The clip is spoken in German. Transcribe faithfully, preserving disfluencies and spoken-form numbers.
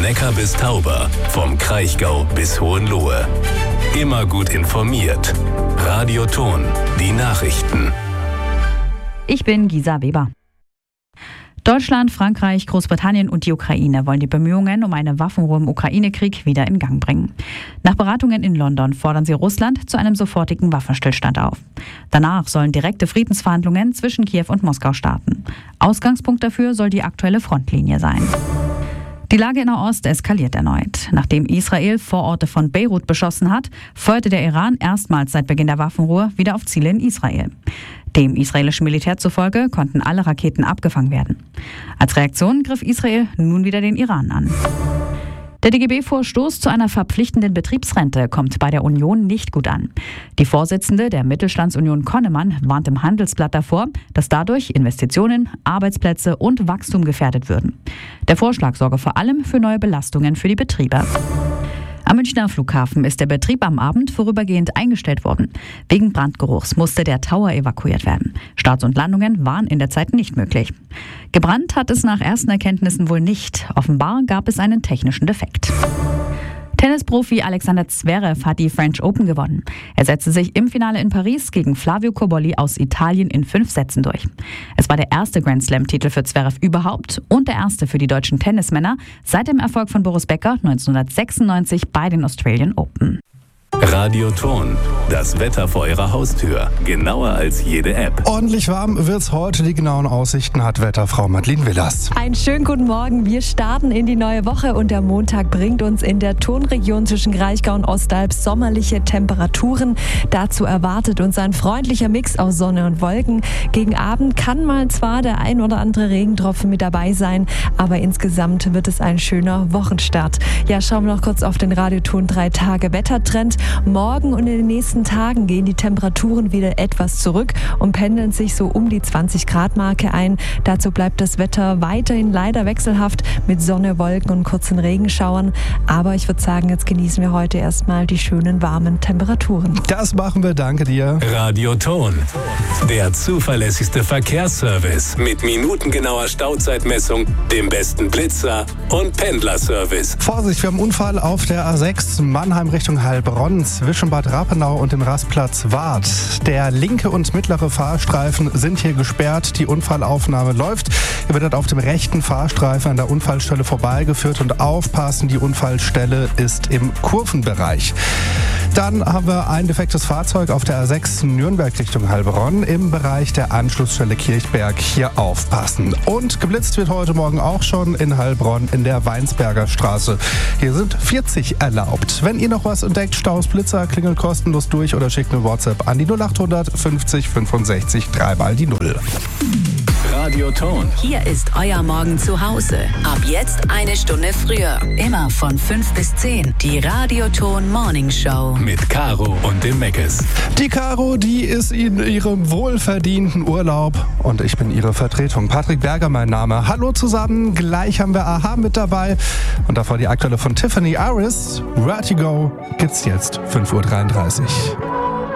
Neckar bis Tauber, vom Kraichgau bis Hohenlohe. Immer gut informiert. Radio Ton, die Nachrichten. Ich bin Gisa Weber. Deutschland, Frankreich, Großbritannien und die Ukraine wollen die Bemühungen um eine Waffenruhe im Ukraine-Krieg wieder in Gang bringen. Nach Beratungen in London fordern sie Russland zu einem sofortigen Waffenstillstand auf. Danach sollen direkte Friedensverhandlungen zwischen Kiew und Moskau starten. Ausgangspunkt dafür soll die aktuelle Frontlinie sein. Die Lage in Nahost eskaliert erneut. Nachdem Israel Vororte von Beirut beschossen hat, feuerte der Iran erstmals seit Beginn der Waffenruhe wieder auf Ziele in Israel. Dem israelischen Militär zufolge konnten alle Raketen abgefangen werden. Als Reaktion griff Israel nun wieder den Iran an. Der D G B-Vorstoß zu einer verpflichtenden Betriebsrente kommt bei der Union nicht gut an. Die Vorsitzende der Mittelstandsunion Konnemann warnt im Handelsblatt davor, dass dadurch Investitionen, Arbeitsplätze und Wachstum gefährdet würden. Der Vorschlag sorge vor allem für neue Belastungen für die Betriebe. Am Münchner Flughafen ist der Betrieb am Abend vorübergehend eingestellt worden. Wegen Brandgeruchs musste der Tower evakuiert werden. Starts und Landungen waren in der Zeit nicht möglich. Gebrannt hat es nach ersten Erkenntnissen wohl nicht. Offenbar gab es einen technischen Defekt. Tennisprofi Alexander Zverev hat die French Open gewonnen. Er setzte sich im Finale in Paris gegen Flavio Cobolli aus Italien in fünf Sätzen durch. Es war der erste Grand Slam-Titel für Zverev überhaupt und der erste für die deutschen Tennismänner seit dem Erfolg von Boris Becker neunzehnhundertsechsundneunzig bei den Australian Open. Radio Ton, das Wetter vor Ihrer Haustür. Genauer als jede App. Ordentlich warm wird's heute. Die genauen Aussichten hat Wetterfrau Madeleine Willers. Einen schönen guten Morgen. Wir starten in die neue Woche und der Montag bringt uns in der Tonregion zwischen Kraichgau und Ostalb sommerliche Temperaturen. Dazu erwartet uns ein freundlicher Mix aus Sonne und Wolken. Gegen Abend kann mal zwar der ein oder andere Regentropfen mit dabei sein, aber insgesamt wird es ein schöner Wochenstart. Ja, schauen wir noch kurz auf den Radioton drei Tage Wettertrend. Morgen und in den nächsten Tagen gehen die Temperaturen wieder etwas zurück und pendeln sich so um die zwanzig Grad Marke ein. Dazu bleibt das Wetter weiterhin leider wechselhaft mit Sonne, Wolken und kurzen Regenschauern. Aber ich würde sagen, jetzt genießen wir heute erstmal die schönen warmen Temperaturen. Das machen wir, danke dir. Radio Ton, der zuverlässigste Verkehrsservice mit minutengenauer Stauzeitmessung, dem besten Blitzer und Pendlerservice. Vorsicht, wir haben einen Unfall auf der A sechs Mannheim Richtung Heilbronn zwischen Bad Rappenau und dem Rastplatz Wart. Der linke und mittlere Fahrstreifen sind hier gesperrt. Die Unfallaufnahme läuft. Ihr werdet auf dem rechten Fahrstreifen an der Unfallstelle vorbeigeführt und aufpassen, die Unfallstelle ist im Kurvenbereich. Dann haben wir ein defektes Fahrzeug auf der A sechs Nürnberg Richtung Heilbronn im Bereich der Anschlussstelle Kirchberg. Hier aufpassen. Und geblitzt wird heute Morgen auch schon in Heilbronn in der Weinsberger Straße. Hier sind vierzig erlaubt. Wenn ihr noch was entdeckt, Staus, Blitzer, klingelt kostenlos durch oder schickt eine WhatsApp an die null achthundert fünfzig fünfundsechzig drei mal die null. Radio Ton. Hier ist euer Morgen zu Hause. Ab jetzt eine Stunde früher. Immer von fünf bis zehn. Die Radio Ton Morning Show. Mit Caro und dem Meckes. Die Caro, die ist in ihrem wohlverdienten Urlaub und ich bin ihre Vertretung. Patrick Berger mein Name. Hallo zusammen, gleich haben wir Aha mit dabei und davor die aktuelle von Tiffany Aris. Vertigo gibt's jetzt fünf Uhr dreiunddreißig.